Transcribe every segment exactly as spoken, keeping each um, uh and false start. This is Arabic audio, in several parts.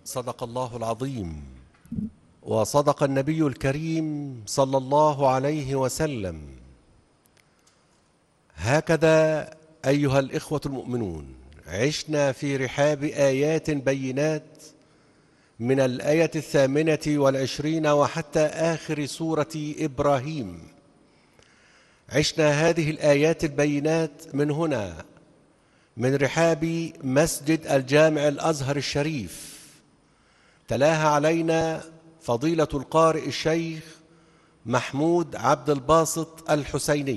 صدق الله العظيم، وصدق النبي الكريم صلى الله عليه وسلم. هكذا أيها الإخوة المؤمنون عشنا في رحاب آيات بينات من الآية الثامنة والعشرين وحتى آخر سورة إبراهيم. عشنا هذه الآيات البينات من هنا، من رحاب مسجد الجامع الأزهر الشريف. تلاها علينا فضيلة القارئ الشيخ محمود عبد الباسط الحسيني.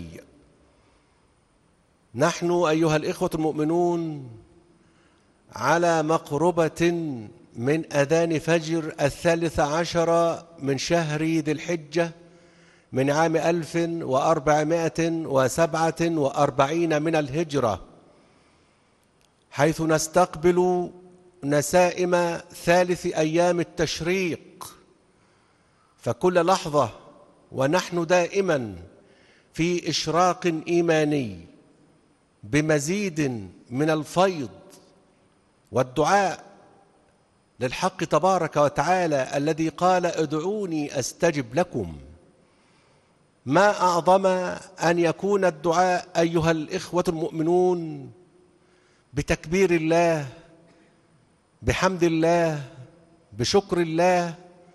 نحن أيها الإخوة المؤمنون على مقربة من أذان فجر الثالث عشر من شهر ذي الحجة من عام ألف وأربعمائة وسبعة وأربعين من الهجرة، حيث نستقبل نسائم ثالث أيام التشريق. فكل لحظة ونحن دائما في إشراق إيماني بمزيد من الفيض والدعاء للحق تبارك وتعالى الذي قال ادعوني أستجب لكم. ما أعظم أن يكون الدعاء أيها الإخوة المؤمنون بتكبير الله، بحمد الله، بشكر الله،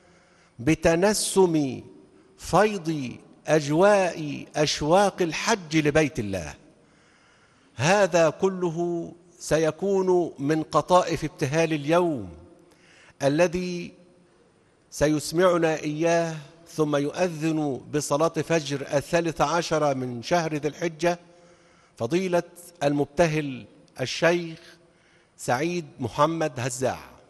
بتنسم فيض أجواء أشواق الحج لبيت الله. هذا كله سيكون من قطائف ابتهال اليوم الذي سيسمعنا إياه ثم يؤذن بصلاة فجر الثالث عشر من شهر ذي الحجة فضيلة المبتهل الشيخ سعيد محمد هزاع.